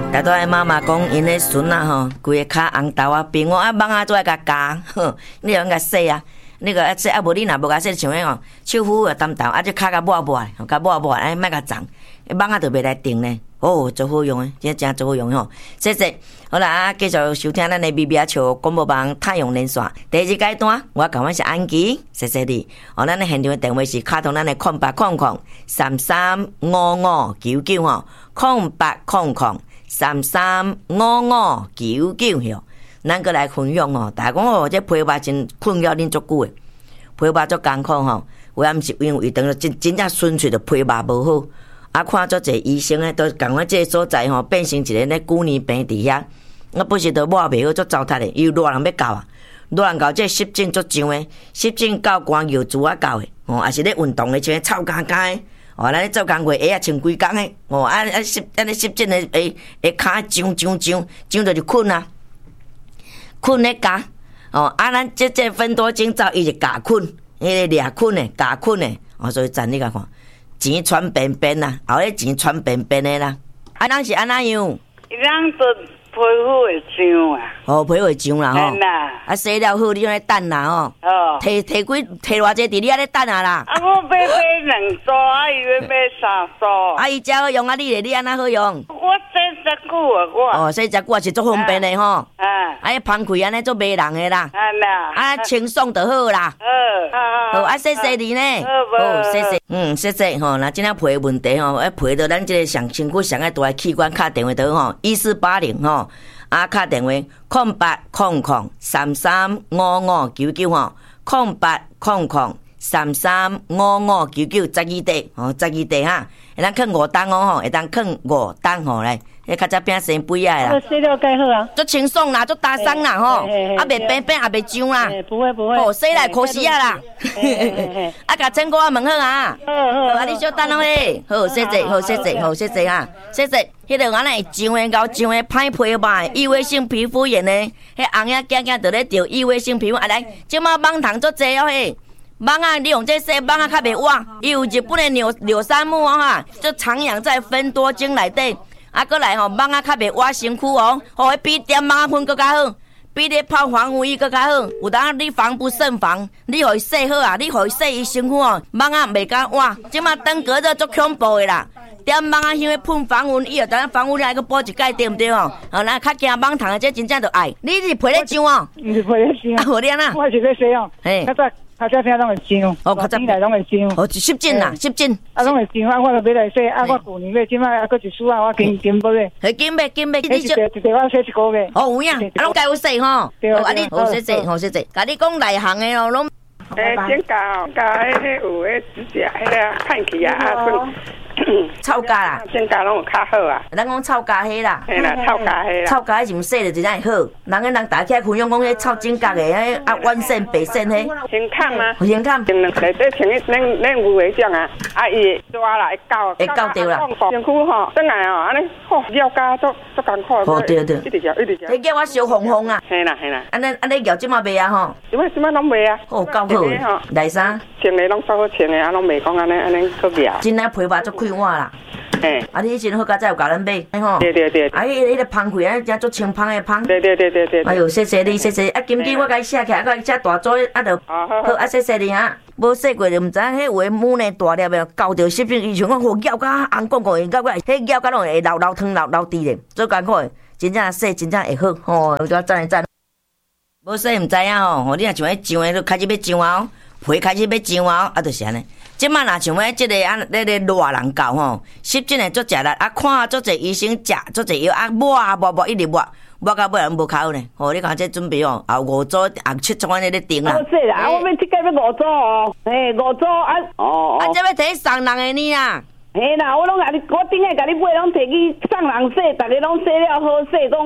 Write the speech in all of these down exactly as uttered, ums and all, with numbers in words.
大多的妈妈讲，因的孙啊吼，规个骹红豆啊冰哦，啊蚊啊做爱甲夹，呵，你要甲洗啊，你个啊洗啊无你若无甲洗，像迄吼手扶啊澹澹，啊这骹甲抹抹，吼甲抹抹，哎莫甲脏，蚊啊就袂来叮呢。哦，足好用诶，真正足好用吼！谢谢，好啦，啊，继续收听咱的咪咪啊笑广播网太阳连线第二阶段，我讲我是安琪，谢谢你。哦，咱的现场的电话是卡通咱的空八空空三三五五九九吼，空八空空三三五五九九吼，咱过来分享哦。大家讲哦，这批发真困扰恁足久诶，批发足艰苦吼，有暗是因为等真真正纯粹的批发无好。啊，看足侪医生诶，都共我这个所在吼，变成一个咧古年病伫遐。我不是都抹袂好，足糟蹋诶，又热人要到啊，热人到这湿疹足上诶，湿疹到寒药煮啊到诶，哦，也是咧运动诶，像臭干干诶，哦，咱咧做工课鞋啊穿几工诶，哦，啊啊湿啊咧湿疹诶诶诶骹痒痒痒，痒着就困啊，困咧夹，哦，啊咱这这分多精皂伊是夹困，迄个掠困诶，夹困诶，哦，所以赞你甲看。钱传便便啦，后咧钱传便便的啦。啊，咱是安怎样？ 伊咱做皮肤会痒啊。 哦，皮肤会痒啦吼。啊，洗了好，你用咧等啦吼。哦。摕摕几摕偌济伫你遐咧等啊啦。 啊，我买买两组，啊，伊要买三组。 啊，伊遮好用啊，你咧你安怎好用？ 我洗遮久啊，我。 哦，洗遮久也是足方便的吼。啊。啊，伊芳开安尼足袂人的啦。 啊啦。 啊，清爽就好啦。好。好，啊，谢谢你呢。好，谢谢。嗯，谢谢吼。那今仔皮问题吼，啊，皮到咱即个上身躯上个大个器官，敲电话倒吼，一四八零吼。啊，敲电话空八空空三三五五九九吼，空八空空三三五五九九十二地吼，十二地哈，会当囥五档哦吼，会当囥五档吼来，迄较早变生肥啊啦。 洗了盖好啊， 足清爽啦，足打松啦吼，啊袂变变也袂痒啦， 不会不会， 哦洗来可惜啊啦，啊甲整锅啊问好啊，好好，啊你小等咯咧，好谢谢，好谢谢，好谢谢啊，谢谢。迄个安尼会痒诶，搞痒诶，歹皮吧，异位性皮肤炎诶，迄红仔囝囝着咧着异位性皮肤，啊来，即马蚊虫足济哦嘿，蚊啊，你用这洗蚊啊较袂活，伊有日本诶柳柳杉木哦哈，就徜徉在芬多精内底，啊过来吼，蚊啊较袂活身躯哦，吼比点蚊粉更较好。比你泡防腐液更较好，有当你防不胜防，你互伊洗好啊，你互伊洗伊身躯哦，蚊啊袂敢活，即马登革热足恐怖的啦。点蚊啊，因为喷防蚊液，当然防蚊液还阁补一盖，对毋对哦？哦，咱较惊蚊虫的，这真正就爱。你是皮咧痒哦？ 毋是皮咧痒啊， 无咧呐？ 我是咧洗哦。嘿，较早较早听拢会痒， 哦，较早来拢会痒。 哦，湿疹啦，湿疹。 啊，拢会痒，啊，我就买来洗，啊，我旧年买，即摆啊，佫一束啊，我紧紧买咧。 嘿，紧买紧买， 你就一个我洗一个月。 哦，有影，啊，拢该有洗吼。对啊，你好谢谢，好谢谢。甲你讲内行的咯，拢。 诶，剪甲甲迄个有迄指甲，迄个看起啊，啊，算。 臭甲啦， 剪甲拢有较好啊。 咱讲臭甲迄啦， 嘿啦，臭甲迄啦。 臭甲迄是毋洗着真正会好。人个人打起来分享讲迄臭剪甲的，迄啊弯线白线迄。 先看吗？ 先看。 先内底穿迄恁恁有迄种啊，啊伊抓啦会搞。 会搞着啦。 身躯吼，转来哦，安尼吼咬甲足足艰苦。 哦对对。 一直咬一直咬。 迄叫我烧红红啊。 嘿啦嘿啦。 安尼安尼咬即马卖啊吼。 即马即马拢卖啊。 哦，够好。内衫。 穿的拢足好穿的，啊拢卖讲安尼安尼可咬。 真正皮肤足快活啦。 嘿， 啊！你以前好佳再有甲咱买，吼。 对对对。 啊，迄个迄个芳开啊，真足清芳的芳。 对对对对对。 哎呦，谢谢你，谢谢！啊，今天我甲伊写起来，啊，写大组，啊，就好，啊，谢谢你哈。无洗过就毋知影，迄有诶母呢大粒诶，咬着湿疹，伊像讲好咬甲红光光，咬甲迄咬甲拢会流流汤流流滴咧，最艰苦诶，真正洗真正会好，吼，我叫赞一赞。无洗毋知影吼，吼你若像迄痒诶，都开始要痒啊，皮开始要痒啊，啊，就是安尼。即摆若像迄即个啊，咧咧热人搞吼，湿疹诶足食力，啊看足侪医生食足侪药，啊抹啊抹抹一直抹，抹到尾也无较好呢。吼，你讲这准备哦，后五组、后七组安尼咧定啦。 好势啦，啊，我要即个要五组哦，嘿，五组啊，哦啊，这要摕去送人诶呢啊。 嘿啦，我拢甲你，我顶下甲你买，拢摕去送人洗，逐个拢洗了好洗，讲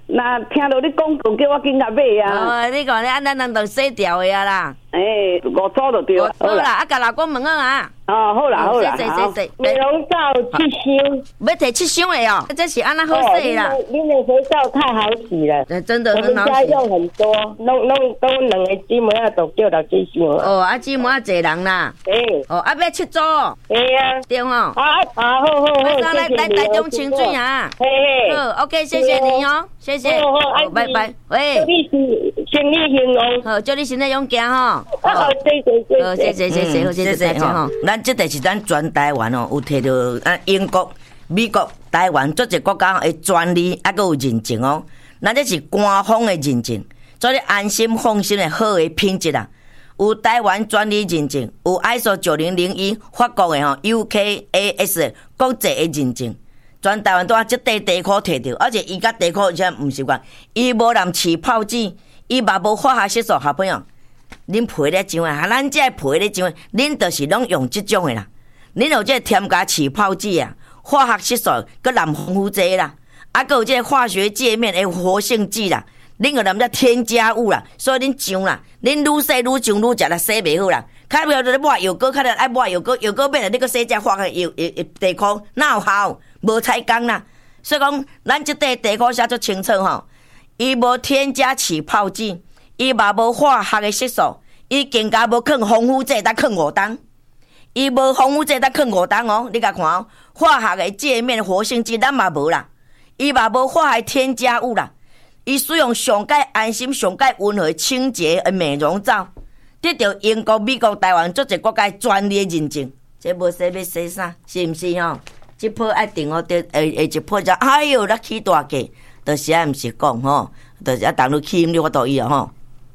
那听到你讲过，叫我紧甲买啊。 哦，你讲咧，咱咱都洗掉的啊啦。 诶，五组就对。 好啦，啊，甲老公问好啊。 哦，好啦好啦， 谢谢谢谢。 美容皂七箱， 要摕七箱的哦，这是安那好洗啦。 恁的肥皂太好洗了， 真的很好洗。 我们家用很多，弄弄弄两个姊妹啊，都叫到七箱。 哦，啊姊妹啊，侪人啦。 诶。 哦，啊要七组。 对啊。 对哦。 啊啊，好好好， 来来来中清水啊。 嘿嘿。 好 ，OK， 谢谢你哦，谢谢。 好好， 拜拜。喂。 祝你生意兴隆。 好，祝你身体勇敢吼。 好，谢谢谢谢。 好，谢谢谢谢，好谢谢大家吼。咱这个是咱全台湾哦，有摕到啊英国、美国、台湾各个国家的专利，还佫有认证哦。咱这是官方的认证，所以安心放心的好的品质啊。有台湾专利认证，有 I S O 九零零一 法国的吼 U K A S 国际的认证。全台湾都啊，这块地壳摕到，而且伊甲地壳而且毋是讲，伊无染起泡剂，伊嘛无化学色素，好朋友，恁皮咧上啊，咱这皮咧上，恁就是拢用即种的啦。恁有这添加起泡剂啊，化学色素佮染防腐剂啦，啊，佮有这化学界面的活性剂啦，恁有染这添加物啦，所以恁上啦，恁愈洗愈上愈食啦，洗袂好啦。较不要咧抹药膏，较咧爱抹药膏，药膏变了，你个洗只化学药药药地壳哪有效？无采工啦。所以讲，咱即块地壳写足清楚吼，伊无添加起泡剂，伊嘛无化学的色素，伊更加无放防腐剂，搭放五冬。伊无防腐剂，搭放五冬哦。你甲看哦，化学的界面活性剂咱嘛无啦，伊嘛无化学添加物啦。伊使用上界安心、上界温和、清洁的美容皂。得到英国、美国、台湾做一国家专利认证，这无洗要洗啥，是毋是吼？这泡一定哦，得下下一泡就哎哟，咱起大价，就是啊，毋是讲吼，就是啊，当你起你我同意啊吼。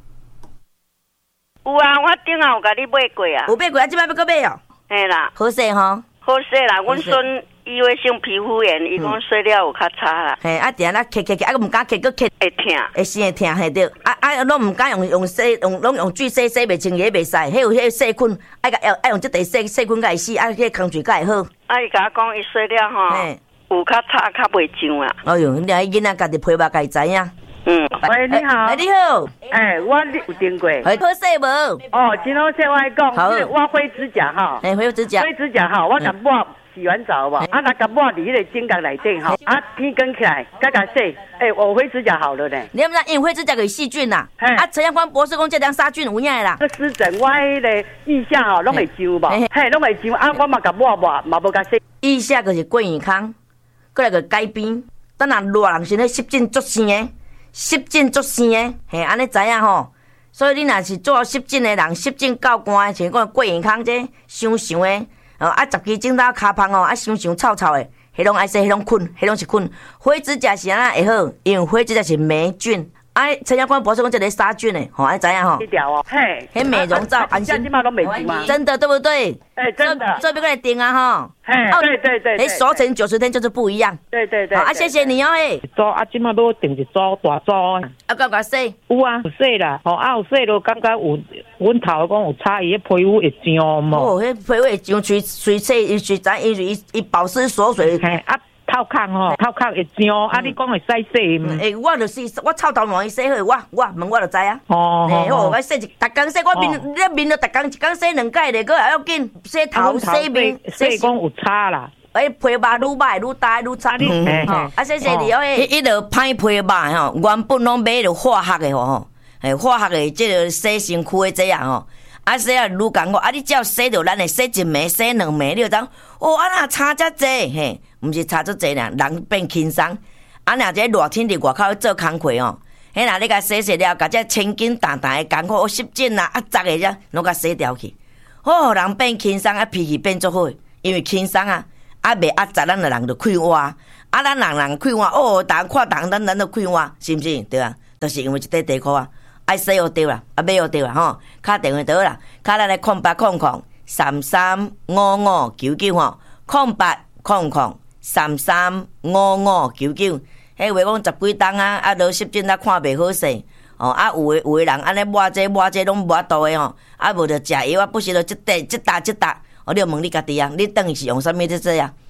有啊，我顶下有甲你买过啊。 有买过啊，即摆要搁买哦。 嘿啦。 好势吼。 好势啦，阮孙伊为性皮肤炎，伊讲洗了有较差啦。 嘿，啊，定啦，咳咳咳，啊，毋敢咳，搁咳会痛， 会生会痛，嘿对。啊啊，拢毋敢用用洗，用拢用水洗洗袂清也袂使，迄有迄细菌，爱甲爱用即块细细菌甲会死，啊，迄空水甲会好。 啊，伊甲我讲伊洗了吼，有较差，较袂上啊。 哎哟，你囡仔家己皮肤家己知影。 嗯， 喂，你好。 哎，你好。 哎，我有订过。 好势无？ 哦，真好势，我来讲， 好， 我灰指甲哈。 哎，灰指甲。 灰指甲哈，我甲抹洗完澡吧，啊，那甲抹伫迄个指甲内底哈，啊，天光起来，甲甲洗，哎，我灰指甲好了呢。 你毋知因为灰指甲有细菌呐？啊，陈阳光博士讲这张杀菌有影的啦。 个湿疹，我迄个腋下吼，拢会揪吧，嘿，拢会揪，啊，我嘛甲抹抹，嘛无甲洗。 腋下就是过健康，过来个改变。等下热人是咧湿疹足生的。湿疹足生的，嘿，安尼知影吼。所以你若是做湿疹的人，湿疹够干，像讲过健康这伤伤的，哦，啊十支枕头骹芳哦，啊伤伤臭臭的，迄拢爱洗，迄拢菌，迄拢是菌。灰指甲是安那会好，因为灰指甲是霉菌。啊，陈阳光博士讲这个杀菌的，吼，安知影吼？ 一条哦，嘿， 迄美容皂安心，真的对不对？ 哎，真的， 这边过来订啊哈。 嘿，对对对， 你熟成九十天就是不一样。 对对对， 好啊，谢谢你哦，哎。 组啊，即马要订一组大组。 啊，敢甲洗？ 有啊，有洗啦，吼啊有洗咯，感觉有，阮头讲有差伊个皮肤会痒嘛。 哦，迄皮肤会痒，随随洗，伊随咱伊伊伊保湿锁水。 嘿啊。头壳吼，头壳会痒，啊！你讲会使洗吗？ 诶，我就是我臭头烂伊洗好，我我问我就知啊。 哦， 诶，我我洗一，逐工洗，我面你面都逐工一工洗两摆咧，佫还要紧洗头洗面， 洗讲有差啦。 诶，皮肤愈歹愈大愈差你。吼，啊，谢谢你哦。迄迄落歹皮肤吼，原本拢买着化学的吼，诶，化学的即个洗身躯的这样吼。啊，洗啊愈共我，啊，你只要洗着咱的洗一暝、洗两暝，你就当哦，啊那差遮济嘿，毋是差遮济啦，人变轻松。啊，若这热天伫外口做工课哦，迄若你甲洗洗了，甲这千斤重重的工课，湿疹啊、啊杂的遮，拢甲洗掉去。哦，人变轻松，啊脾气变足好，因为轻松啊，啊袂压杂，咱的人就快活。啊，咱人人快活，哦，逐看逐咱咱都快活，是毋是？对啊，就是因为一块地壳啊。爱洗就对啦，啊买就对啦吼，敲电话倒啦，敲咱来空八空空三三五五九九吼，空八空空三三五五九九。迄话讲十几档啊，啊落湿疹啊看袂好势，哦啊有诶有诶人安尼抹这抹这拢抹倒诶吼，啊无着食药啊，不是着即块即搭即搭，哦你问你家己啊，你等于是用啥物在做啊？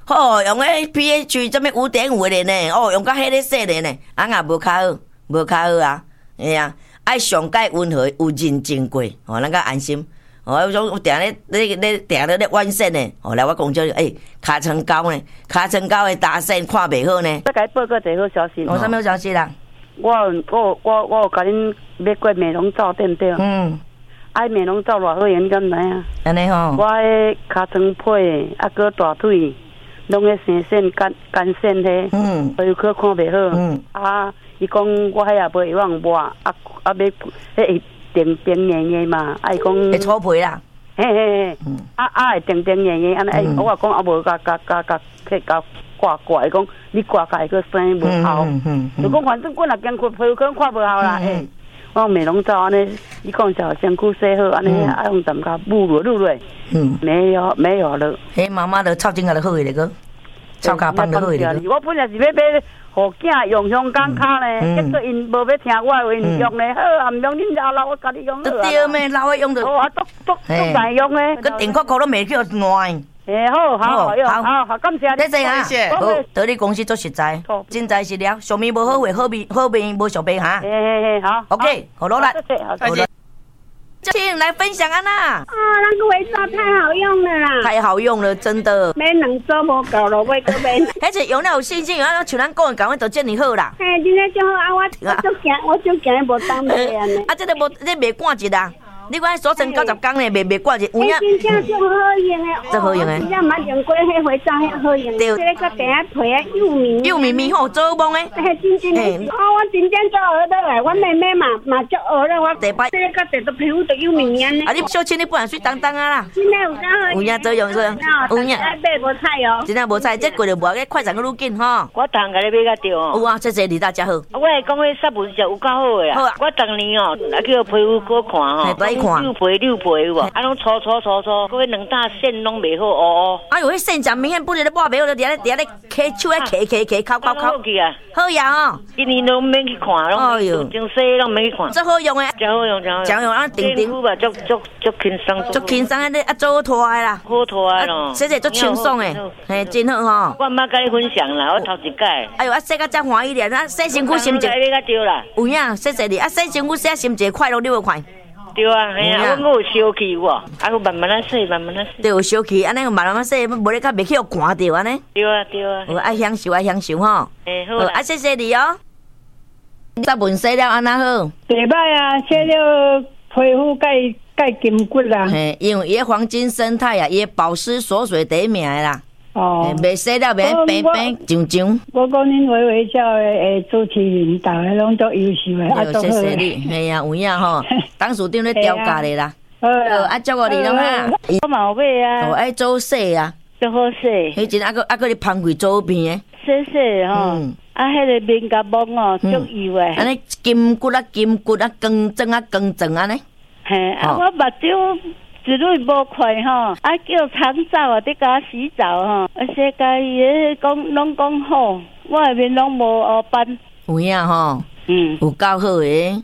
哦，用迄 pH 什么五点五的呢？哦，用到迄个说的呢，啊也无较好，无较好啊，哎呀，爱上介温和，有认真过，哦，咱较安心。哦，我说我定咧咧咧定咧咧弯线呢，哦，来我讲叫你，诶，尻川高呢，尻川高的大线看袂好呢。 再甲报个一个好消息。 我啥物好消息啦？ 我我我我有甲恁买过美容皂，对毋对？嗯。爱美容皂偌好用，你敢知影？ 安尼吼。 我迄尻川皮，啊，搁大腿，拢咧生线干干线迄，嗯，所以可看袂好。嗯。啊，伊讲我迄也无会用抹，啊啊要迄定定硬硬嘛，啊伊讲。 会搓皮啦。 嘿嘿嘿。嗯。啊啊会定定硬硬，安尼哎，我讲啊无甲甲甲甲去甲挂挂，伊讲你挂甲会个生无效。嗯嗯嗯。就讲反正我若经过皮肤可能看无效啦，诶。我美容皂安尼，你讲小身躯洗好安尼，爱用淡胶抹落入来。嗯，没有没有了。 嘿，妈妈的臭精个就好个个，臭卡棒就好个。 我本来是要买，互囝用香港卡呢，结果因无要听我话，唔用呢，好啊，唔用恁老老我家己用好啊。 对咩，老的用着。 哦啊，都都都难用呢。 个电壳壳都未叫烂。 诶，好好好好好，感谢你， 谢谢啊！好，到你公司做实在，真在是了，上面无好话，好面好面无上面哈。 嘿嘿嘿，好 ，OK，好努力， 好的。 请来分享啊啦！ 啊，那个肥皂太好用了啦！ 太好用了，真的。 买两周无够了，买个买。 而且用了有信心，然后像咱讲的，赶快都遮尔好啦。 嘿，真正就好啊！我我就惊，我就惊无当买安尼。 啊，这个无，这袂赶一啦。你看锁成九十天呢，袂袂挂一有影。 真正就好用诶， 真好用诶。 真正捌用过迄肥皂，遐好用。对。这个第一皮啊，幼绵。 幼绵绵好做梦诶。 嘿，真正诶。哦，我真正做学倒来，我妹妹嘛嘛做学了，我第摆。 这个第个皮肤都幼绵绵啊，你小青你不然水当当啊啦。 真诶有啥好？ 有影做用做用。有影。 买无菜哦。 真正无菜，这过就无个快餐个愈紧吼。 我当甲你买甲对哦。 有啊，谢谢你大家好。 我会讲迄杀蚊是有够好诶啊。我当年哦，啊叫皮肤搁看吼。 来看。 六皮六。皮有啊，啊拢搓搓搓搓，嗰个两大线拢袂好哦。 哎呦，迄线真明显，不是咧抹袂好，就伫咧伫咧揢手咧揢揢揢，敲敲敲。 好去啊！ 好呀哦。 一年拢免去看，拢真细拢免去看。 真好用诶！ 真好用，真好用。 真好用，啊定定。 皮肤吧，足足足轻松。 足轻松啊！你啊做拖诶啦。 好拖诶咯。 洗洗足轻松诶，嘿，真好吼。 我毋捌甲你分享啦，我头一届。 哎呦，啊洗甲遮欢喜咧，啊洗身躯心情。 你甲对啦。 有影，谢谢你，啊洗身躯洗心情快乐，你有看？ 对啊，哎呀，我有小气喎，啊，我慢慢啊洗，慢慢啊洗。 对，有小气，安尼慢慢啊洗，无咧较袂去互寒着安尼。 对啊，对啊。 有爱享受，爱享受吼。 诶，好啊，谢谢你哦。十文洗了安那好？ 袂歹啊，洗了皮肤盖盖筋骨啦。 嘿，因为伊黄金生态啊，伊保湿锁水第一名的啦。哦。袂洗了袂白白上上。 我讲恁微微笑的诶主持人，大家拢足优秀的，啊， 谢谢你，系啊，有影吼，董事长咧调教你啦。好啊，祝我你拢啊。 我嘛有买啊。 哦，爱做洗啊。 做好洗。 迄阵啊个啊个你芳桂做片诶。 洗洗吼。嗯。啊，迄个面甲毛哦，足油诶。 安尼筋骨啊，筋骨啊，光整啊，光整安尼。 嘿，啊，我目睭。一蕊无快吼，啊叫长皂啊，伫甲洗澡吼，啊世界伊个讲拢讲好，我下面拢无黑斑。 有影吼，嗯，有够好诶。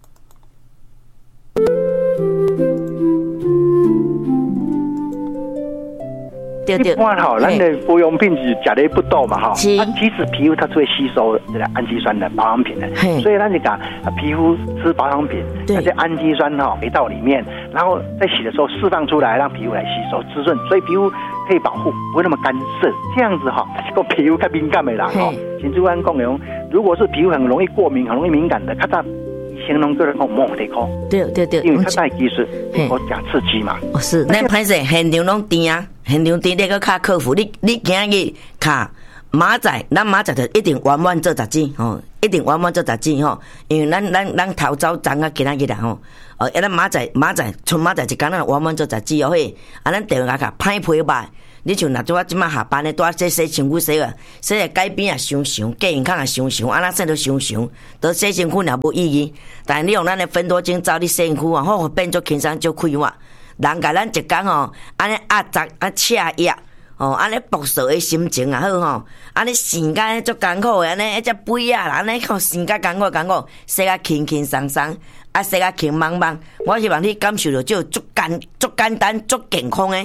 一般吼，咱的保养品是食的不多嘛吼，啊，其实皮肤它是会吸收这个氨基酸的保养品的，所以咱就讲皮肤吃保养品，那些氨基酸哈回到里面，然后在洗的时候释放出来，让皮肤来吸收滋润，所以皮肤可以保护，不会那么干涩。这样子哈，个皮肤较敏感的人哈，像主管讲的，如果是皮肤很容易过敏、很容易敏感的，较早形容个人讲莫得靠， 对对对， 因为较早技术我讲刺激嘛， 哦是，咱歹势现场拢甜啊。现场伫咧个卡客服，你你今日卡马仔，咱马仔就一定完完做杂志吼，一定完完做杂志吼，因为咱咱咱头早昨啊今仔日啦吼，哦，咱马仔马仔春马仔一工咱完完做杂志哦嘿，啊咱电话卡歹皮吧，你像若做我即摆下班咧，拄啊洗洗身躯洗啊，洗个改变啊伤伤，健康啊伤伤，啊咱洗都伤伤，都洗身躯也无意义，但你用咱的芬多精皂你洗身躯啊，吼变做轻松就快活。人甲咱一讲吼，安尼压榨啊赤压，哦，安尼暴躁的心情也好吼，安尼生甲足艰苦的，安尼一只肥啊啦，安尼吼生甲艰苦艰苦，洗甲轻轻松松，啊洗甲轻茫茫。我希望你感受到这足简足简单足健康的，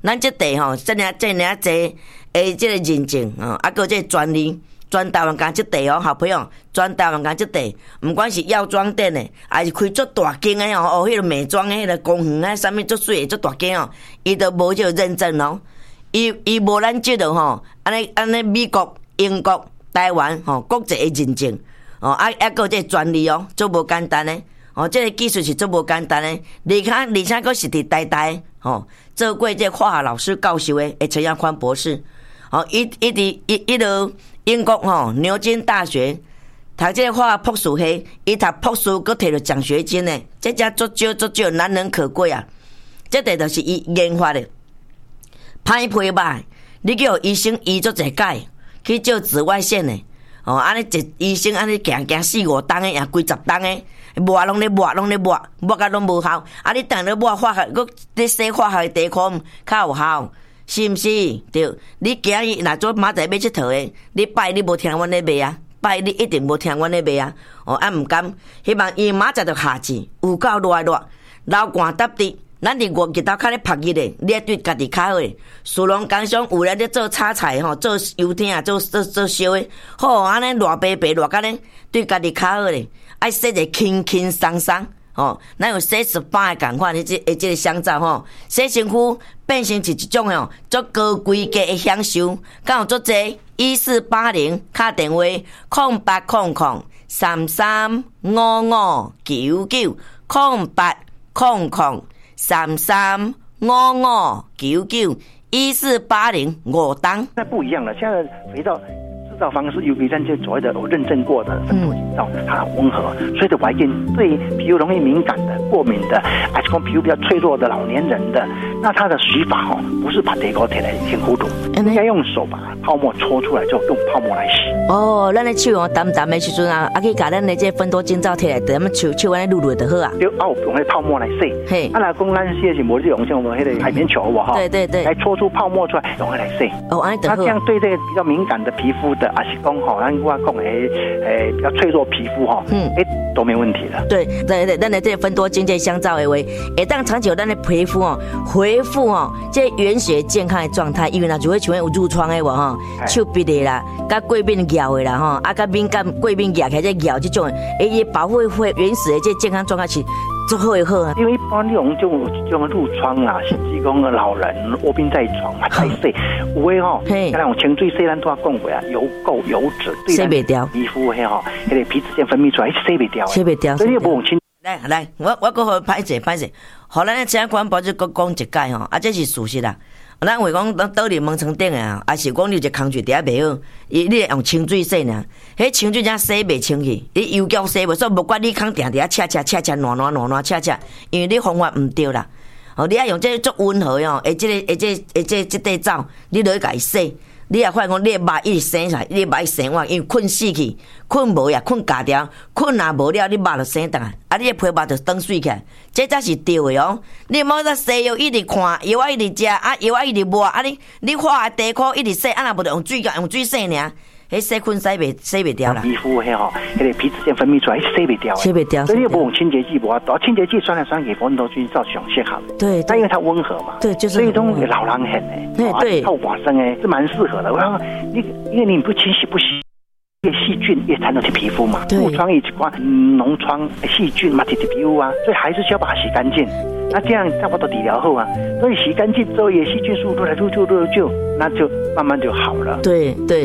咱这地吼，这尔这尔济诶，这个认证哦，啊，个这专利，全台湾讲这地哦，好朋友，全台湾讲这地，毋管是药妆店诶，还是开足大间诶哦，哦，迄个美妆诶，迄个公园啊，啥物足水足大间哦，伊都无这个认证哦，伊伊无咱这个吼，安尼安尼美国、英国、台湾吼，国际诶认证哦，啊啊个这专利哦，足无简单诶。哦，这个技术是足无简单诶，而且而且佫是伫台大吼做过这化学老师教授诶，诶陈耀宽博士，哦，伊伊伫伊伊落英国吼牛津大学读这个化学博士系，伊读博士佫摕着奖学金诶，这只足少足少难能可贵啊！这个就是伊研发诶，歹皮吧，你叫医生医足一解去照紫外线诶。哦，安尼一医生安尼行行四五档诶，也几十档诶，抹拢咧抹，拢咧抹，抹甲拢无效。啊，你等咧抹化学，佮咧洗化学地壳较有效，是毋是？对，你今日若做明仔要佚佗诶，你拜你无听阮咧卖啊，拜你一定无听阮咧卖啊。哦，啊毋甘，希望伊明仔就下季有够热热，流汗搭滴。咱伫外日头较咧晒日咧，你对家己较好诶。属龙工商有咧咧做炒菜吼，做油汀啊，做做做烧诶，好安尼热白白热甲咧，对家己较好咧。爱洗者轻轻松松吼，咱有洗十八诶共款，你即诶即个香皂吼，洗身躯变成是一种吼，足高规格诶享受。敢有足济一四八零敲电话空八空空三三五五九九空八空空。三三五五九九一四八零五档， 那不一样了。现在肥皂制造方式，尤其咱这所谓的有认证过的生脱洗皂，它很温和，所以的环境对皮肤容易敏感的、过敏的，还是说皮肤比较脆弱的老年人的，那它的洗法哦，不是把地沟摕来先糊涂，应该用手把泡沫搓出来，就用泡沫来洗。 哦，咱的手哦，淡淡的时阵啊，啊去把咱的这芬多精皂摕来，等咱们手手安尼撸撸就好啊。 对，啊，用那泡沫来洗。嘿，啊，来讲咱洗是无这种像我们那个海绵球哇哈。对对对。来搓出泡沫出来，用来洗。哦，安尼就好。那这样对这个比较敏感的皮肤的，还是讲吼，咱我讲诶诶比较脆弱皮肤哈，嗯，诶都没问题了。对对对，咱的这芬多精这香皂的话，会当长久咱的皮肤哦恢复哦这原始健康的状态，因为若就会像有褥疮的话吼，手臂的啦，甲过敏咬的啦吼，啊甲敏感过敏咬起来咬这种，诶伊保护会原始的这健康状态是最好的好啊。 因为一般这种这种这种褥疮啦，甚至讲老人卧病在床嘛，太洗，有诶吼，像那种清水洗咱都要讲过啊，油垢油脂对咱皮肤嘿吼，迄个皮脂腺分泌出来洗袂掉， 洗袂掉， 所以不用清。 来来，我我搁好歹势歹势，互咱的请管保就搁讲一解吼，啊这是事实啦。咱话讲倒伫门床顶啊，还是讲你有一个工具底下袂好，伊你用清水洗呢，迄清水才洗袂清去，你油胶洗袂，所以无管你空定底下恰恰恰恰暖暖暖暖恰恰，因为你方法毋对啦。哦，你爱用这足温和哦，诶，这个诶这诶这这块皂，你落去甲伊洗。你也发现讲，你的肉一直生出来，你的肉一生完，因为困死去，困无呀，困假掉，困若无了，你肉就生倒来，啊，你的皮肉就长水起来，这才是对的哦。你莫在西药一直看，药啊一直食，啊药啊一直抹，啊你你化的地壳一直洗，啊若无就用水用水洗尔。迄细菌洗袂洗袂掉啦， 皮肤嘿吼，迄个皮脂腺分泌出来洗袂掉， 洗袂掉， 所以你不用清洁剂，无法度，清洁剂酸来酸去，风头菌照上适合。 对， 但因为它温和嘛， 对，就是所以种老人很诶，对对，靠寡生诶是蛮适合的。我讲你，因为你不清洗不洗，越细菌越缠到去皮肤嘛，褥疮一款脓疮细菌嘛，贴贴皮肤啊，所以还是需要把它洗干净。那这样差不多理疗后啊，所以洗干净之后，也细菌速度来入就入就，那就慢慢就好了。 对对。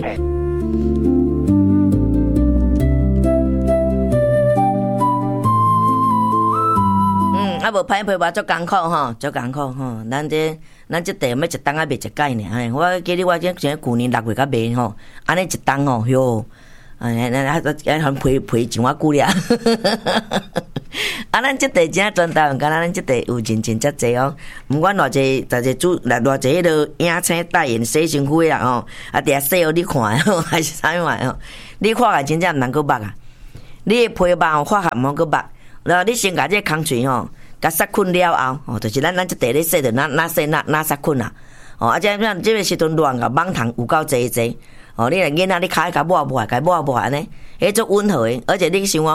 啊，无歹皮肤足艰苦吼，足艰苦吼。咱这咱这地要一档啊卖一届尔。我记得我这像去年六月甲卖吼，安尼一档吼哟，哎，那那那还赔赔一万几了。啊，咱这地真全台湾，敢若咱这地有认真遮济哦。毋管偌济，偌济主，偌偌济迄个影星代言洗身躯啦吼，啊，底下洗互你看吼，还是啥物玩吼？你看下真正毋通搁捌啊！你的皮肉吼，看下毋通搁捌，然后你先甲这空喙吼。甲杀菌了后，哦，就是咱咱这地咧洗着，哪哪洗哪哪杀菌啊！哦，啊，这样这个时阵乱个蠓虫有够济济，哦，你来囡仔你开甲抹抹，甲抹抹安尼，迄种温和的，而且你想讲，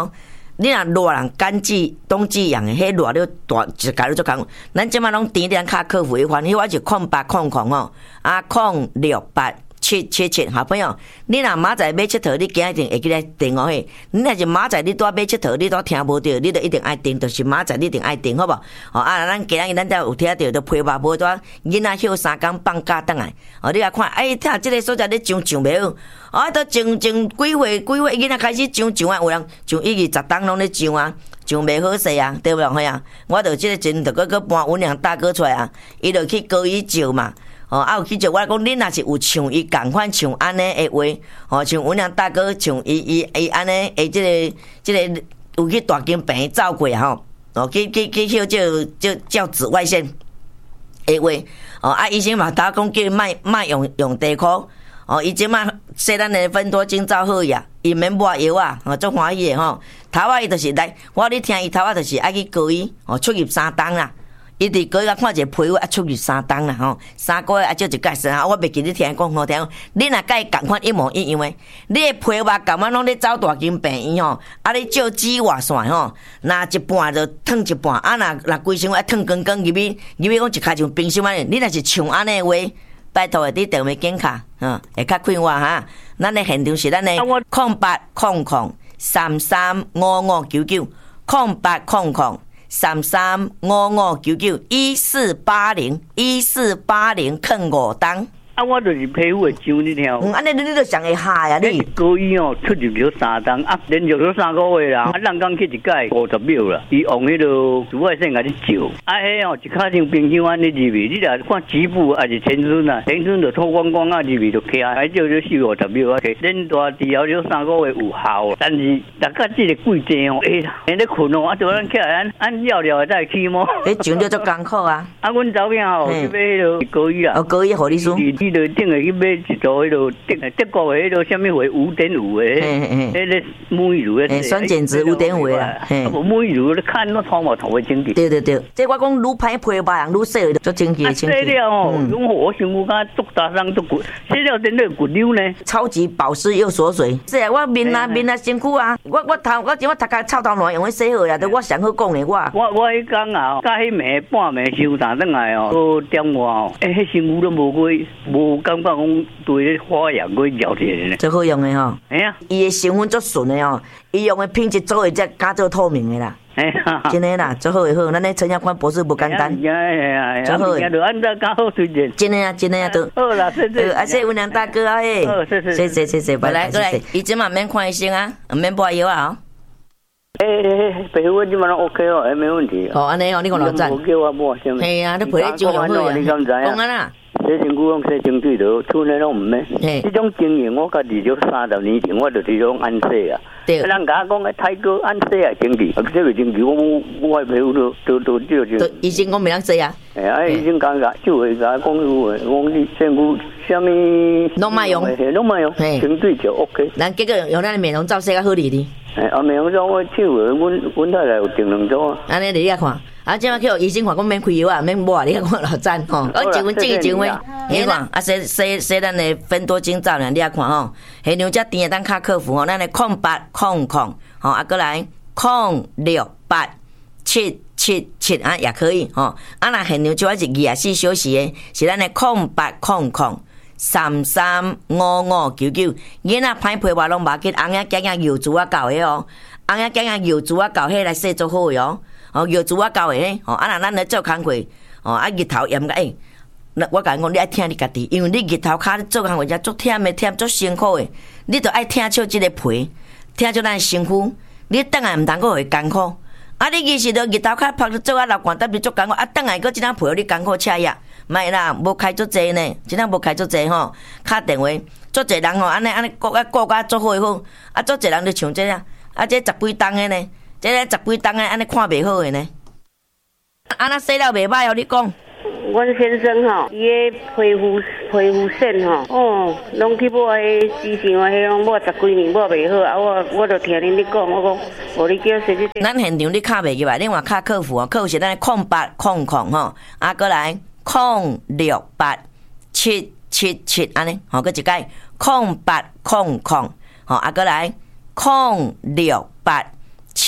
你若热人干季冬季养的，迄热了大一家你做讲，咱即马拢甜点卡客服一番，迄我就空八空空吼，啊空六八七七七，好朋友，你若明仔买佚佗，你今一定会记来订哦嘿。你若是明仔你拄买佚佗，你拄听无着，你就一定爱订，就是明仔你一定爱订，好无？哦啊，咱今日咱才有听着，就批话无多，囡仔休三工放假倒来，哦，你来看，哎，听即个所在咧上上袂好，啊，都上上几岁几岁囡仔开始上上啊，有人上一二十档拢咧上啊。上袂好势啊，对不对啊？我着即个阵着搁搁搬文良大哥出来啊，伊着去高伊照嘛。哦，啊有去照，我讲恁若是有像伊共款像安尼的话，哦，像文良大哥像伊伊伊安尼诶，即个即个有去大金病走过吼，哦，去去去去叫叫叫紫外线的话，哦，啊医生嘛打讲叫伊莫莫用用地箍。哦，伊即马说咱的芬多精照好呀，伊免抹药啊，哦，足欢喜的吼。头仔伊就是来，我咧听伊头仔就是爱去高伊，哦，出入三档啦。伊伫高伊甲看一个皮肤啊，出入三档啦，吼，三个月啊，就一届生啊。我袂记你听讲好听，你若甲伊共款一模一样的，你的皮肤共款拢咧走大金病院吼，啊，你照紫外线吼，若一半就烫一半，啊，若若规身啊烫光光入去，入去讲一开像冰箱安尼，你若是像安尼话。拜托下伫电话键卡，嗯，会较快活哈。咱的现场是咱的空八空空三三五五九九，空八空空三三五五九九一四八零一四八零坑五档。 啊，我就是皮肤的痒，你听。 嗯，安尼你你就上会吓呀你。 高医哦，出入了三档，啊，连续了三个月啦，啊，人讲去一届五十秒啦，伊用迄个紫外线甲你照，啊，迄哦，一卡像冰箱安尼入去，你若看局部还是全身啊，全身就脱光光啊入去就起啊，还照了四五十秒啊起，恁大治疗了三个月有效，但是大家这个季节哦，哎，你咧困哦，啊，就咱起来按按尿尿再起毛。 你上了足艰苦啊！ 啊，阮查囝吼去买迄个高医啊， 哦，高医护理师。 你就顶个去买一组迄个德德国的迄个什么话五点五的，迄个沐浴乳的， 酸碱值五点五啦。 啊，无沐浴乳你看那头毛头会清洁。 对对对，即我讲愈歹皮肤人愈洗就清洁清洁。 洗了哦，用我想我讲足大伤足骨，洗了真的骨溜呢。 超级保湿又锁水。是啊，我面啊面啊身躯啊，我我头我今我头壳臭头烂用去洗好呀，都我上好讲的我。 我我迄讲啊，加迄暝半暝收单转来哦，都点我哦，诶，迄身躯都无过无感觉讲对迄花样过咬起来呢。 最好用的吼。 哎呀， 伊的成分足纯的哦，伊用的品质做会才加做透明的啦。哎呀，真的啦，最好的好，咱咧陈亚宽博士不简单。 哎呀哎呀，最好的，就按照较好推荐。 真的啊，真的啊，都。 好啦，谢谢。 啊，谢谢文良大哥啊，嘿。 好，谢谢。 谢谢谢谢，拜来过来，伊即嘛免看医生啊，免抹药啊。 诶诶诶，皮肤即嘛拢 OK 哦，诶，没问题。 哦，安尼哦，你讲老赞。 无叫我抹什么？ 系啊，你陪你照好啊。 你敢知啊？ 讲啊啦。 洗身躯用洗清水就厝内拢唔免。这种经验我家己就三十年前我就这种安洗啊。对。人家讲诶，泰哥安洗啊，经济，啊，这个经济我我的皮肤都都都就就。 医生讲袂当洗啊。 哎啊，医生讲个就会甲讲有诶，讲你身躯什么？ 拢莫用， 拢莫用，清水就 OK。 咱结果用咱面容照洗较好哩哩。 哎，啊，面容照我手诶，阮阮太太有订两组啊。 安尼你遐看。啊，即马叫医生看，讲免开药啊，免抹，你看老赞吼。我一分这个一分，你看啊，洗洗洗咱的芬多精皂呢，你啊看吼，现场遮甜的咱卡客服吼，咱的空八空空，吼啊，过来空六八七七七啊，也可以吼。啊，那现场就我是二十四小时的，是咱的空八空空三三五五九九，囡仔歹皮肤拢无紧，红仔囝仔油珠啊搞的哦，红仔囝仔油珠啊搞迄来洗足好的哦。哦，药珠我教的咧，哦，啊那咱咧做工课，哦，啊日头严个诶，那我甲你讲，你爱听你家己，因为你日头骹做工课才足忝的，忝足辛苦的，你着爱听笑即个皮，听笑咱身躯，你等下毋通阁会艰苦。啊，你其实着日头骹拍做啊流汗，特别足艰苦，啊等下阁即张皮你艰苦车呀，莫啦，无开足济呢，即张无开足济吼，敲电话，足济人吼，安尼安尼顾啊顾甲足好好，啊足济人就像这啊，啊这十几档的呢。这个十几档的，安尼看袂好的呢。安那洗了袂歹哦，你讲。 阮先生吼，伊个皮肤皮肤线吼，哦，拢去抹迄之前我迄拢抹十几年抹袂好，啊我我就听恁咧讲，我讲，无你叫谁去？ 咱现场你敲袂入来，另外敲客服哦，客服是咱空八空空吼，啊过来空六八七七七安尼，吼，搁一解空八空空，吼，啊过来空六八。七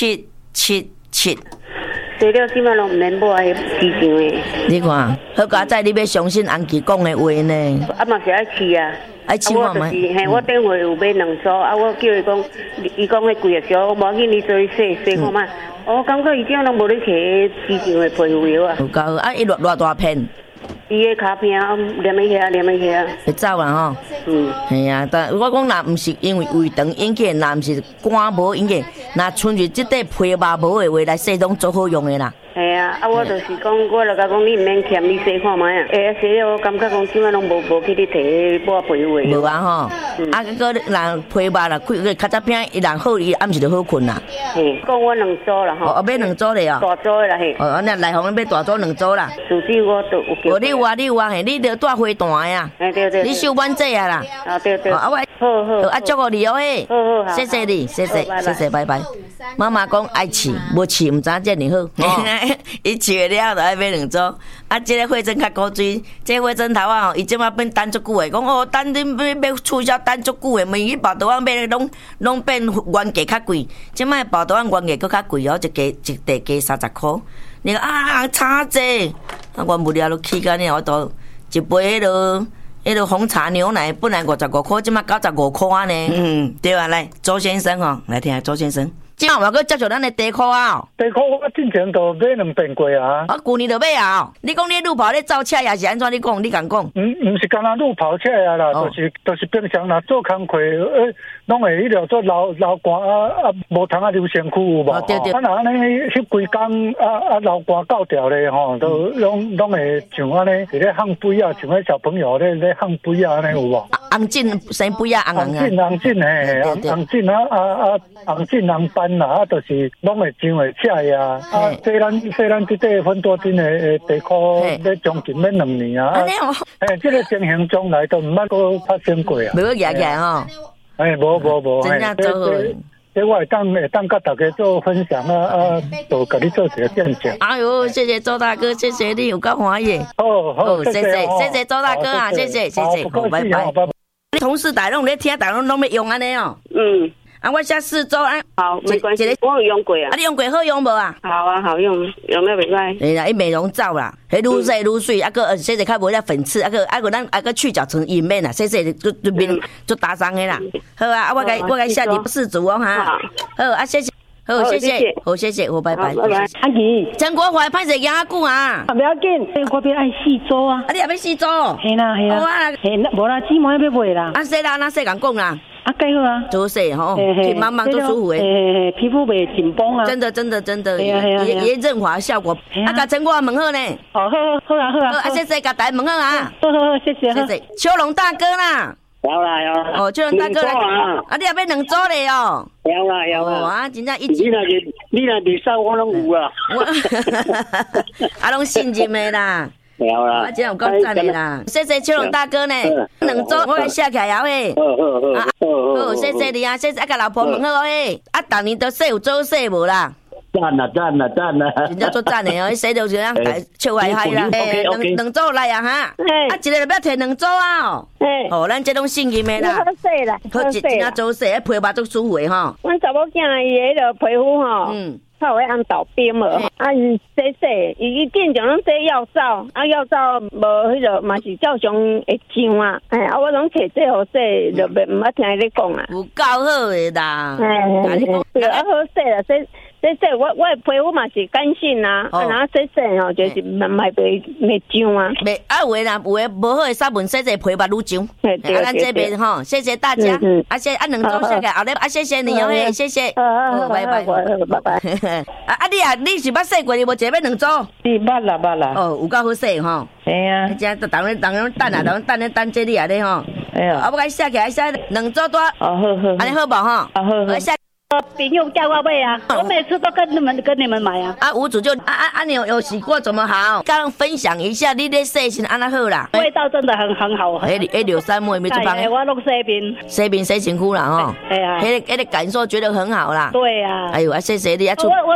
七七七。 除了即摆拢毋免买迄市场诶。 你看，好佳仔，你要相信安琪讲诶话呢。 啊嘛是爱试啊。 爱试看嘛。就是嘿，我顶回有买两组，啊，我叫伊讲，伊讲迄贵个少，我无要紧，你做试试看卖。我感觉伊这样拢无咧摕市场诶皮肤药啊。 有够好，啊，伊偌偌大片。 伊个卡片啊，连一下，连一下。 会走啦吼。嗯。系啊，但我讲若毋是因为胃肠引起，若毋是肝无引起，若纯粹即块皮肉无诶话来洗，拢做好用诶啦。 系啊，啊我就是讲，我就甲讲，你毋免欠，你洗看卖啊。会啊，洗了我感觉讲，即摆拢无无去你摕抹皮肤的。 无啊吼，啊个个人皮肉啦，开较早片，伊人好，伊暗时就好困啦。 嘿，讲我两组啦吼。 哦，买两组咧哦。 大组的啦嘿。 哦，那来红买大组两组啦。 自己我都有叫。 哦，你有啊，你有啊，嘿，你着带花弹呀。 哎对对。 你收满这啊啦。 啊对对。 啊我。 好好。 啊祝福你哦嘿。 好好好。 谢谢你，谢谢，谢谢，拜拜。妈妈讲爱饲，无饲毋知遮尔好。伊饲了就爱买两组。啊，即个花针较古锥，即个花针头啊吼，伊即马变等足久诶。讲哦，等你要要促销等足久诶，问伊包头仔买拢拢变原价较贵。即摆包头仔原价搁较贵哦，一加一地加三十箍。你讲啊，差济，啊，我无聊都去干呢，我都一杯迄落。迄个红茶牛奶本来五十五块，即马九十五块呢。嗯，对啊，来周先生吼，来听下周先生。今晚我搁接受咱的地裤啊！ 地裤我之前都买两遍过啊。 啊，旧年就买啊！你讲你路跑咧造车也是安怎？你讲，你敢讲？ 嗯，毋是干那路跑车啊啦，哦、就是就是平常啦做工课，诶，拢会迄条做流流汗啊啊，无通啊流身躯有无？ 哦，对对。 啊，那安尼翕规工啊啊流汗到掉咧吼，都拢拢会像安尼伫咧烘杯啊，像迄小朋友咧咧烘杯啊安尼有无？ 红疹生杯啊，红红啊。 红疹红疹嘿，红红疹啊啊啊，红疹红斑啦，啊，就是拢会上会赤呀。啊，即咱即咱即块分多金的地裤，咧将近要两年啊。 安尼哦。 诶，即个情形从来都毋捌个发生过啊。 没有压起来吼。 诶，无无无。 真正做好。 即我会当会当甲大家做分享啊啊，就甲你做一个见证。 哎呦，谢谢周大哥，谢谢你有够欢喜。 哦好， 谢谢谢谢周大哥啊，谢谢谢谢，好，拜拜。你同事大拢咧听，大拢拢要用安尼哦。 嗯。 啊，我写四周啊， 好，没关系，我有用过啊。 啊，你用过好用无啊？ 好啊，好用，用了袂歹。 对啦，伊美容皂啦，迄愈洗愈水，啊个洗洗较无遐粉刺，啊个啊个咱啊个去角层隐面啦，洗洗就就面就打伤的啦。好啊，啊我该我该写你四组哦哈。好啊，谢谢。好，谢谢，好，谢谢，好，拜拜。 拜拜。阿姨， 陈国华歹势行啊久啊？ 不要紧，我要爱四组啊。 啊，你也要四组？ 系啦系啦。 好啊， 系那无啦，姊妹要买啦。 啊，说啦，那说讲讲啦。 啊，盖好啊。 做洗吼，去慢慢做舒服诶。 诶，皮肤袂紧绷啊。 真的，真的，真的，也也润滑效果。啊，甲陈国华问好呢。 好好好啊好啊。 啊，谢谢，甲大家问好啊。 好好好，谢谢谢谢。秋龙大哥啦。 有啦有啦。 哦，秋龙大哥来。啊，你也要两组咧哦。 有啦有啦。 啊，真正一。 你若是你若是瘦，我拢有啊。 啊，拢信任的啦。 有啦。 啊，真有够赞的啦！谢谢秋龙大哥呢，两组我来写起来了嘿。 好好好。 好，谢谢你啊，谢谢啊，甲老婆问好嘿。啊，逐年都洗有做洗无啦？ 赞啦赞啦赞啦！ 真正做赞的哦，伊洗就这样笑嗨嗨啦。诶，两两组来啊哈！啊，一个就要摕两组啊哦。诶，哦，咱这种信任的啦。 好洗啦， 好洗。真正做洗，皮肤足舒服的吼。 阮查某囝伊迄个皮肤吼，嗯。他会按倒冰无，啊，伊洗洗，伊伊见常拢洗药皂，啊，药皂无迄个嘛是照常会上啊，哎，啊，我拢摕这好洗，就袂毋捌听你讲啊。 有够好的啦， 哎，对啊，好洗啦，洗。洗洗，我我的皮肤嘛是干性啊，啊，然后洗洗吼就是卖袂袂上啊。 袂啊，有诶啦，有诶无好诶纱文洗洗皮肤愈上。啊，咱这边吼，谢谢大家，啊谢啊两组谢谢，后日啊谢谢你哦嘿，谢谢，好，拜拜， 拜拜。 啊啊你啊，你是捌洗过，你无一个要两组？ 是捌啦捌啦。 哦，有够好洗吼。 系啊。 这都当然当然等啊，当然等咧等这里啊咧吼。哎呀。啊，我甲写起来写两组多。 哦好好。 安尼好无吼？ 啊好好。 朋友叫我买啊，我每次都跟你们跟你们买啊。 啊，屋主就啊啊啊，你有有洗过怎么好？刚刚分享一下，你的洗是安那好啦？ 味道真的很很好。 哎哎，柳杉木有没有做帮？ 我弄洗面， 洗面洗身躯啦吼。 哎呀， 那个那个感受觉得很好啦。 对呀。 哎呦，啊谢谢你啊！ 我我都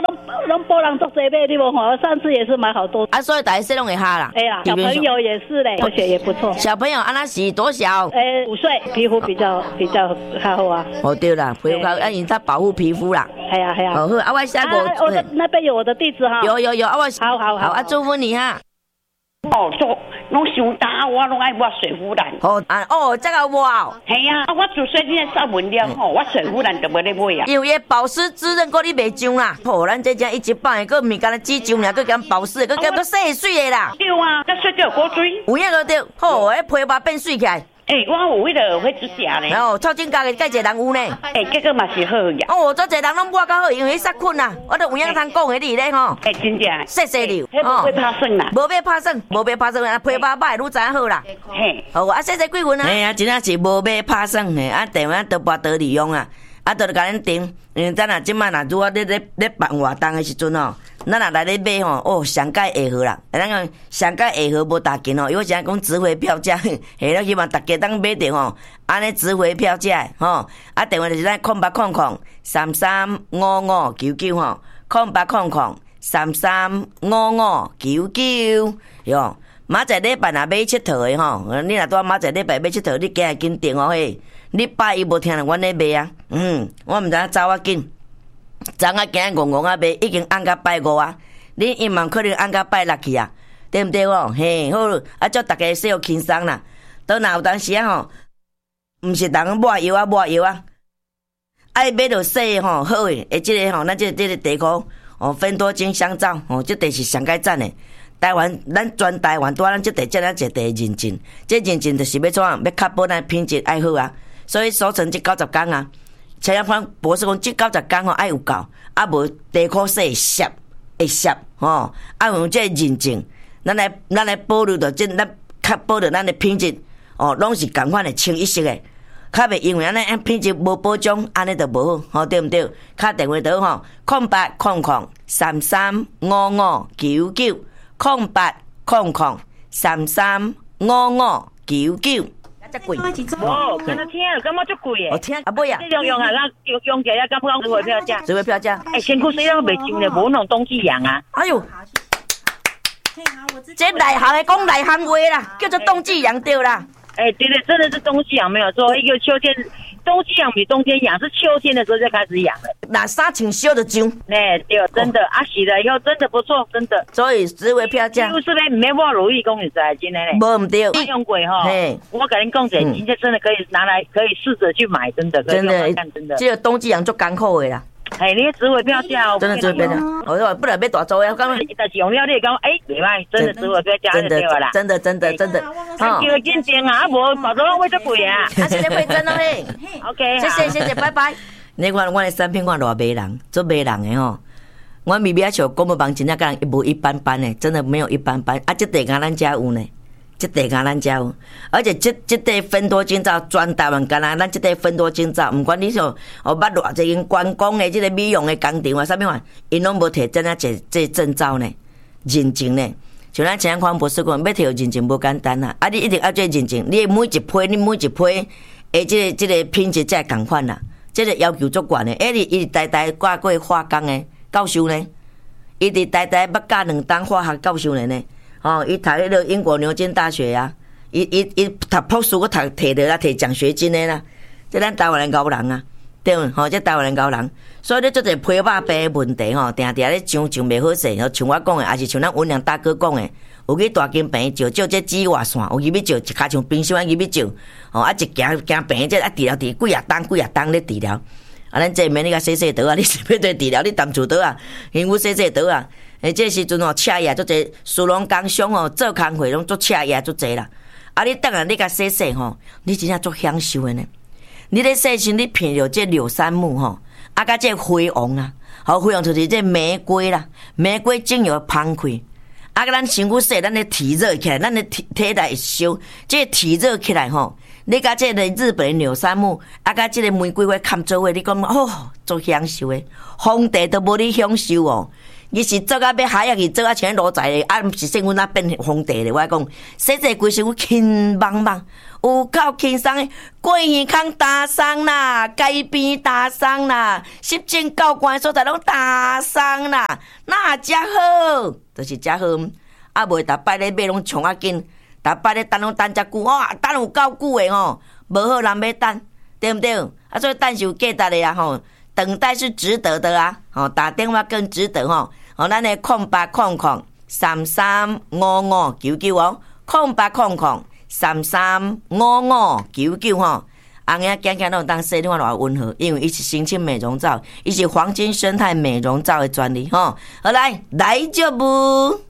拢波浪做这辈，你无看，上次也是买好多。 啊，所以大家说拢会哈啦。 哎呀，小朋友也是嘞，而且也不错。 小朋友安那是多小？ 诶，五岁，皮肤比较比较较好啊。 哦，对啦，皮肤较，啊，因它保护皮肤啦。 系啊系啊。 好，啊，我下个， 我的那边有我的地址哈。 有有有，啊，我好好好， 啊，祝福你哈。 哦，做拢伤大，我拢爱抹水污染。 哦啊哦，这个我哦。 系啊，啊我做水晶的扫文了吼，我水污染都无咧买啊。 因为保湿滋润，搁你袂上啦。吼，咱这只一级棒的，搁毋是干那止痒尔，搁兼保湿的，搁兼搁洗水的啦。 对啊，那水就过水。 有影个对，吼，迄皮肤变水起来。 诶、欸，我有迄个会指甲咧。 哦，超正家的，介济人有呢。 诶、欸，结果嘛是好呀。 哦，遮济人拢抹较好，因为迄杀菌啊，我都有影通讲的你咧吼。 诶、欸，真正。 谢谢你。 迄无要拍算啦。 无要拍算，无要拍算，啊，皮肤歹愈知影好啦。 嘿。 好，啊，谢谢几份啊。哎呀，真正是无要拍算嘿，啊，电话都拨得利用啊，啊，都甲咱订。嗯，咱若即摆若如果咧咧咧办活动的时阵吼。咱若来咧买吼，哦，上盖下号啦。咱讲上盖下号无打紧吼，因为现在讲值回票价，嘿，咱希望大家当买着吼，安尼值回票价吼。啊，电话就是咱空八空空三三五五九九吼，空八空空三三五五九九哟。明仔礼拜若买佚佗的吼，你若拄明仔礼拜买佚佗，你今日紧订哦嘿。礼拜伊无听着阮咧卖啊，嗯，我毋知影走啊紧。昨仔今日戆戆啊卖，已经按到拜五啊！恁伊嘛可能按到拜六去啊，对毋对哦？嘿，好，啊，祝大家生活轻松啦。倒若有当时啊吼，毋是人抹药啊抹药啊，爱买着洗吼好诶，诶，即个吼，咱即个即个地壳哦，芬多精香皂哦，即地是上界赞诶。台湾咱全台湾拄啊，咱即地遮咱一地认证，即认证就是要怎样，要确保咱品质爱好啊，所以守成即九十天啊。陈阳宽博士讲，即九十天吼爱有够，啊无地壳洗会湿会湿吼，啊用即个认证，咱来咱来保留着即咱确保着咱的品质哦，拢是共款的清一色的，较袂因为安尼品质无保障，安尼就无好，吼对毋对？敲电话倒吼，空八空空三三五五九九，空八空空三三五五九九。遮贵， 哦，敢若听了感觉足贵诶。 我听啊买啊， 这用用啊，咱用用起来敢不讲值回票价？ 值回票价。 诶，身躯虽然袂上咧，无那种冬季痒啊。 哎呦，这内行的讲内行话啦，叫做冬季痒对啦。 哎，对对，真的是冬季痒没有错。一个秋天，冬季痒比冬天痒，是秋天的时候就开始痒了。 那衫穿烧就痒。 哎，对，真的，啊洗了以后真的不错，真的。 所以值回票价。 就是咧，唔免我如意讲，你知真的嘞。 无唔对。 我用过哈，我跟你讲者，真的真的可以拿来，可以试着去买，真的。 真的， 真的。 这个冬季痒足艰苦的啦。 哎，你值回票价哦， 真的值回票价。我说不然要大做呀，刚刚但是用了你讲，哎，袂歹，真的值回票价就对了啦。 真的，真的，真的。 啊，叫紧订啊，啊无包装会足贵啊。 啊，现在会真了嘿。 OK， 谢谢谢谢，拜拜。你看我的产品看偌迷人，做迷人的吼。我咪咪啊像公务房真正甲人无一般般的，真的没有一般般。啊，这地甲咱家有呢。这地甲咱遮有，而且这这地芬多精皂全台湾干啦，咱这地芬多精皂，毋管你像哦捌偌济间观光的这个美容的工厂啊，啥物款，因拢无摕真啊这这证照呢，认证呢。像咱陈康博士讲，要摕认证无简单啦，啊你一定要这认证，你每一批你每一批诶，这个这个品质才共款啦，这个要求足悬的。哎，你一直代代挂过化工的教授呢，一直代代要教两当化学教授呢呢。哦，伊读迄个英国牛津大学啊，伊伊伊读博士，我读摕着啦，摕奖学金的啦。这咱台湾人高人啊，对毋？吼，这台湾人高人，所以咧做者皮肤病的问题吼，定定咧上上袂好势。像我讲的，也是像咱温良大哥讲的，有去大金病照照这紫外线，有去要照一骹像冰箱安去要照，哦，啊一行行病这啊治疗治几啊冬几啊冬咧治疗。啊，咱这面你甲洗洗倒啊，你是要对治疗，你淡厝倒啊，因为洗洗倒啊。诶，这时阵吼，车也足济，苏龙工商吼，做工会拢做车也足济啦。啊，你等下你甲洗洗吼，你真正足享受的呢。你咧洗时，你闻着这柳杉木吼，啊，甲这灰黄啊，好灰黄就是这玫瑰啦，玫瑰精油芳开。啊，咱身躯洗，咱咧体热起来，咱咧体体内烧，这体热起来吼， 你甲这个日本的柳杉木，啊，甲这个玫瑰花砍做伙，你讲哦，足享受的，皇帝都无你享受哦。伊是做啊要海啊去做啊像罗仔的，啊毋是说阮那变皇帝咧。我讲，洗洗规身躯轻茫茫，有够轻松的。过耳孔打松啦，街边打松啦，十间教官所在拢打松啦，那遮好，就是遮好。啊，袂逐摆咧买拢冲啊紧，逐摆咧等拢等遮久，哇，等有够久的吼，无好人要等，对毋对？啊，所以等是有价值的啊吼。等待是值得的啊！哦，打电话更值得吼。哦，咱的空八空空三三五五九九哦，空八空空三三五五九九吼。红呀，讲讲拢当洗脸偌温和，因为伊是新清美容皂，伊是黄金生态美容皂的专利吼。好来，来就不。